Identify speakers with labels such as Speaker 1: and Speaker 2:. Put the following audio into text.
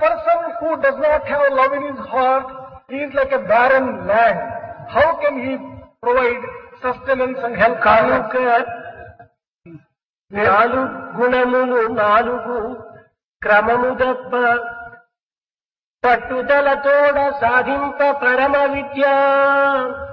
Speaker 1: person who does not have love in his heart is like a barren land. How can he provide sustenance and help
Speaker 2: కనుక
Speaker 1: others?
Speaker 2: నాలుగు గుణములు నాలుగు క్రమము దప్ప పట్టుదలతోడ సాధింప పరమ విద్య